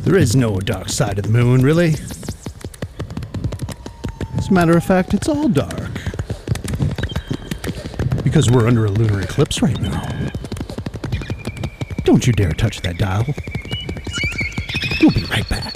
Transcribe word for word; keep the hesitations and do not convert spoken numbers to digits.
There is no dark side of the moon, really. As a matter of fact, it's all dark. Because we're under a lunar eclipse right now. Don't you dare touch that dial. We'll be right back.